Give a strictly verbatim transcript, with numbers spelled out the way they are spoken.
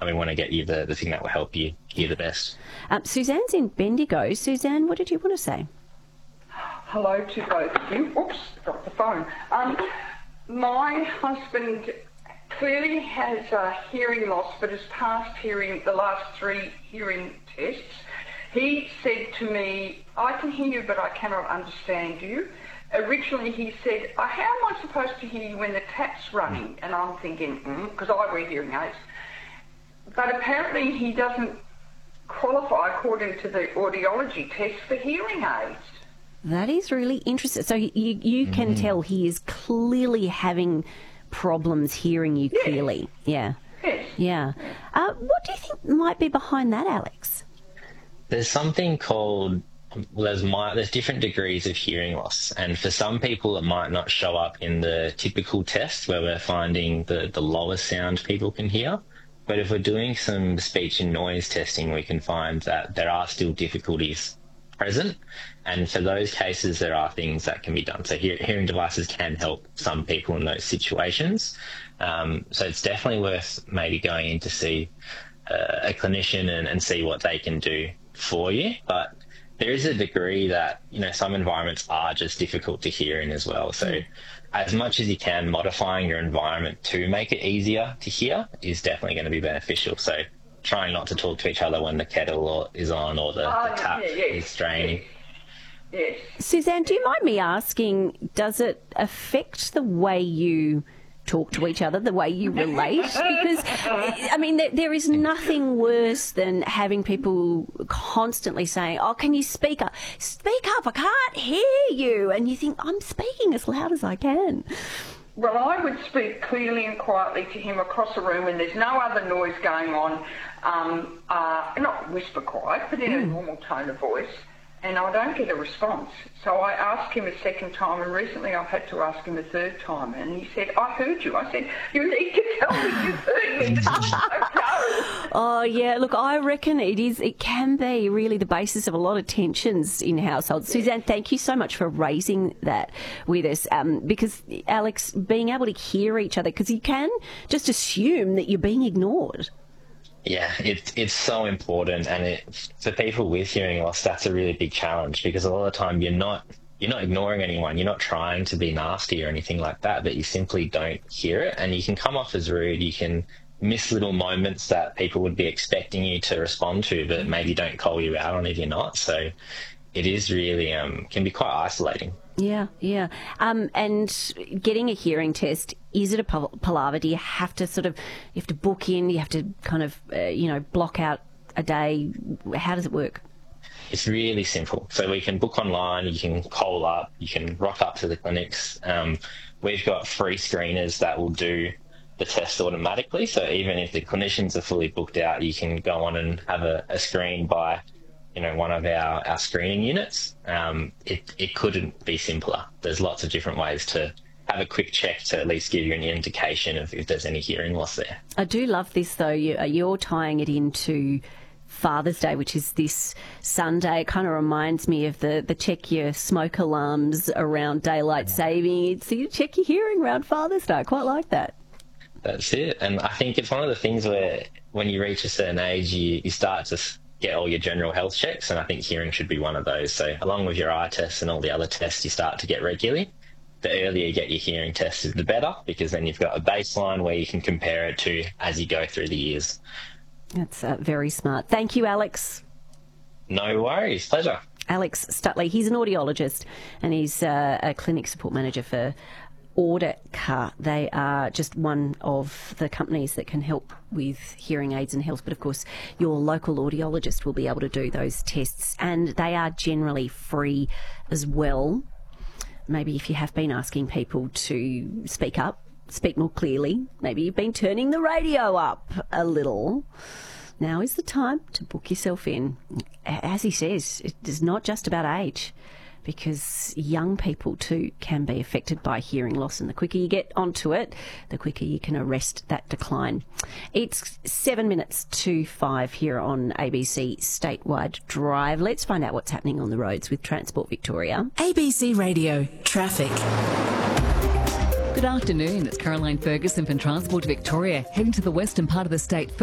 and we want to get you the, the thing that will help you hear the best. Um, Suzanne's in Bendigo. Suzanne, what did you want to say? Hello to both of you. Oops, dropped the phone. Um, my husband clearly has a hearing loss, but has passed hearing the last three hearing tests. He said to me, I can hear you, but I cannot understand you. Originally he said, oh, how am I supposed to hear you when the tap's running? And I'm thinking, because mm, I wear hearing aids. But apparently he doesn't qualify according to the audiology test for hearing aids. That is really interesting. So you, you can mm. tell he is clearly having problems hearing you yes. clearly. Yeah. Yes. Yeah. Uh, what do you think might be behind that, Alex? There's something called, well, there's, my, there's different degrees of hearing loss. And for some people, it might not show up in the typical test where we're finding the, the lowest sound people can hear. But if we're doing some speech and noise testing, we can find that there are still difficulties present. And for those cases, there are things that can be done. So hear, hearing devices can help some people in those situations. Um, so it's definitely worth maybe going in to see uh, a clinician and, and see what they can do for you. But there is a degree that, you know, some environments are just difficult to hear in as well. So as much as you can, modifying your environment to make it easier to hear is definitely going to be beneficial. So trying not to talk to each other when the kettle or, is on or the, oh, the tap yeah, yeah. is draining. Yes. Suzanne, do you mind me asking, does it affect the way you talk to each other, the way you relate? Because, I mean, there, there is nothing worse than having people constantly saying, oh, can you speak up? Speak up, I can't hear you. And you think, I'm speaking as loud as I can. Well, I would speak clearly and quietly to him across the room when there's no other noise going on, um, uh, not whisper quiet, but in mm. a normal tone of voice. And I don't get a response. So I asked him a second time, and recently I've had to ask him a third time. And he said, I heard you. I said, you need to tell me you heard me. Okay. Oh, yeah. Look, I reckon it is. It can be really the basis of a lot of tensions in households. Yes. Suzanne, thank you so much for raising that with us. Um, because, Alex, being able to hear each other, because you can just assume that you're being ignored. Yeah, it's it's so important, and it, for people with hearing loss, that's a really big challenge, because a lot of the time you're not you're not ignoring anyone, you're not trying to be nasty or anything like that, but you simply don't hear it, and you can come off as rude. You can miss little moments that people would be expecting you to respond to, but maybe don't call you out on if you're not. So it is really um can be quite isolating. Yeah, yeah. Um, and getting a hearing test, is it a pal- palaver? Do you have to sort of, you have to book in, you have to kind of, uh, you know, block out a day? How does it work? It's really simple. So we can book online, you can call up, you can rock up to the clinics. Um, we've got free screeners that will do the test automatically. So even if the clinicians are fully booked out, you can go on and have a, a screen by you know, one of our, our screening units. Um, it, it couldn't be simpler. There's lots of different ways to have a quick check to at least give you an indication of if there's any hearing loss there. I do love this, though. You, you're tying it into Father's Day, which is this Sunday. It kind of reminds me of the, the check your smoke alarms around daylight saving. So you check your hearing around Father's Day. I quite like that. That's it. And I think it's one of the things where when you reach a certain age, you, you start to get all your general health checks, and I think hearing should be one of those. So along with your eye tests and all the other tests you start to get regularly, the earlier you get your hearing tested, the better, because then you've got a baseline where you can compare it to as you go through the years. That's uh, very smart. Thank you, Alex. No worries. Pleasure. Alex Stutley, he's an audiologist, and he's uh, a clinic support manager for Audica. They are just one of the companies that can help with hearing aids and health, but of course your local audiologist will be able to do those tests, and they are generally free as well. Maybe if you have been asking people to speak up, speak more clearly, maybe you've been turning the radio up a little, now is the time to book yourself in. As he says, it is not just about age, because young people too can be affected by hearing loss, and the quicker you get onto it, the quicker you can arrest that decline. It's seven minutes to five here on A B C Statewide Drive. Let's find out what's happening on the roads with Transport Victoria. A B C Radio Traffic. Good afternoon, it's Caroline Ferguson from Transport Victoria, heading to the western part of the state first.